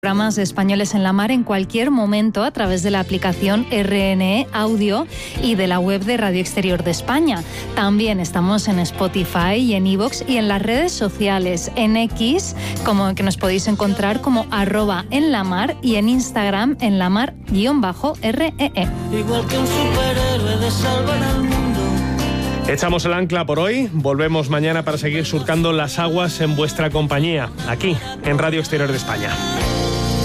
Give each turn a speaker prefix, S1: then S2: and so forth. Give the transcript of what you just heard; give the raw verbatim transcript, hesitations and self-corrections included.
S1: Programas españoles en la mar en cualquier momento a través de la aplicación R N E Audio y de la web de Radio Exterior de España. También estamos en Spotify y en iVoox y en las redes sociales, en X, como que nos podéis encontrar como arroba en la mar, y en Instagram en la mar guión bajo R E E.
S2: Igual que un superhéroe de salvar al mundo.
S3: Echamos el ancla por hoy, volvemos mañana para seguir surcando las aguas en vuestra compañía, aquí en Radio Exterior de España.